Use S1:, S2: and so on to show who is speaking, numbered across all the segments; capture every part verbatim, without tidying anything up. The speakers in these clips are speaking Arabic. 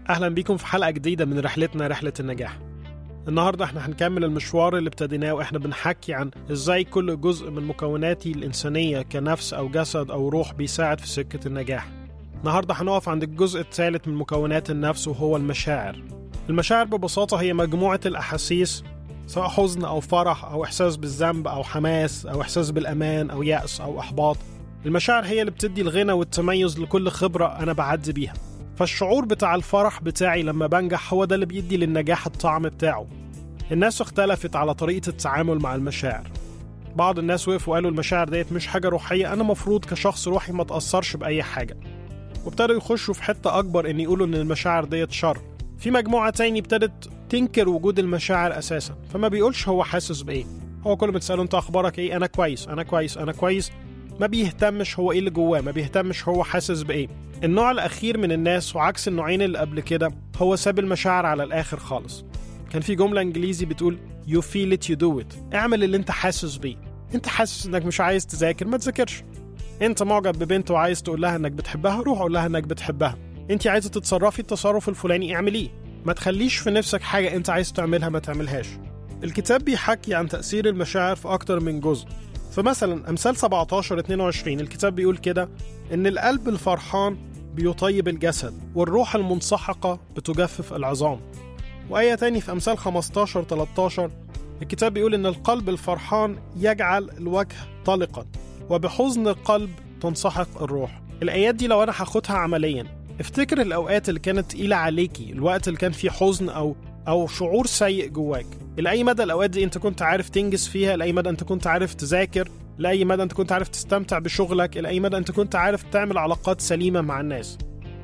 S1: أهلا بيكم في حلقة جديدة من رحلتنا رحلة النجاح. النهاردة احنا هنكمل المشوار اللي ابتديناه واحنا بنحكي عن ازاي كل جزء من مكوناتي الإنسانية كنفس أو جسد أو روح بيساعد في سكة النجاح. النهاردة هنقف عند الجزء الثالث من مكونات النفس وهو المشاعر. المشاعر ببساطة هي مجموعة الأحاسيس، سواء حزن أو فرح أو إحساس بالذنب أو حماس أو إحساس بالأمان أو يأس أو إحباط. المشاعر هي اللي بتدي الغنى والتميز لكل خبرة أنا بعدي بيها. فالشعور بتاع الفرح بتاعي لما بنجح هو ده اللي بيدي للنجاح الطعم بتاعه. الناس اختلفت على طريقة التعامل مع المشاعر. بعض الناس وقفوا وقالوا المشاعر ديت مش حاجة روحية، أنا مفروض كشخص روحي ما تأثرش بأي حاجة. وابتدوا يخشوا في حتة أكبر إن يقولوا إن المشاعر ديت شر. في مجموعة تاني ابتدت تنكر وجود المشاعر أساسا، فما بيقولش هو حاسس بإيه. هو كل ما تسأله أنت أخبارك إيه؟ أنا كويس أنا كويس أنا كويس. ما بيهتمش هو إيه اللي جواه، ما بيهتمش هو حاسس بإيه. النوع الأخير من الناس وعكس النوعين اللي قبل كده هو ساب المشاعر على الآخر خالص. كان في جملة إنجليزي بتقول you feel it you do it. اعمل اللي أنت حاسس بيه. أنت حاسس إنك مش عايز تذاكر، ما تذاكرش. أنت معجب ببنت وعايز تقول لها إنك بتحبها، روح قول لها إنك بتحبها. أنت عايزة تتصرفي التصرف الفلاني، اعمليه. ما تخليش في نفسك حاجة أنت عايز تعملها ما تعملهاش. الكتاب بيحكي عن تأثير المشاعر في أكتر من جزء. فمثلا أمثال سبعتاشر اتنين وعشرين الكتاب بيقول كده إن القلب الفرحان بيطيب الجسد والروح المنسحقة بتجفف العظام. وآية تاني في أمثال خمستاشر تلتاشر الكتاب بيقول إن القلب الفرحان يجعل الوجه طلقا وبحزن القلب تنسحق الروح. الآيات دي لو أنا هاخدها عمليا، افتكر الأوقات اللي كانت تقيلة عليكي، الوقت اللي كان فيه حزن أو أو شعور سيء جواك. لأي مدى الأوقات دي أنت كنت عارف تنجز فيها، لأي مدى أنت كنت عارف تذاكر، لأي مدى أنت كنت عارف تستمتع بشغلك، لأي مدى أنت كنت عارف تعمل علاقات سليمة مع الناس.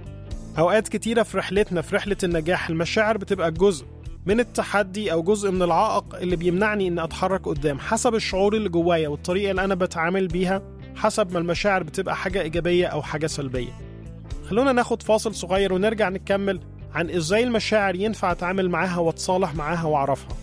S1: أوقات كتيرة في رحلتنا في رحلة النجاح المشاعر بتبقى جزء من التحدي أو جزء من العائق اللي بيمنعني إن أتحرك قدام، حسب الشعور اللي جوايا والطريقة اللي أنا بتعامل بيها، حسب ما المشاعر بتبقى حاجة إيجابية أو حاجة سلبية. خلونا ناخد فاصل صغير ونرجع نكمل عن إزاي المشاعر ينفع أتعامل معاها واتصالح معاها وأعرفها.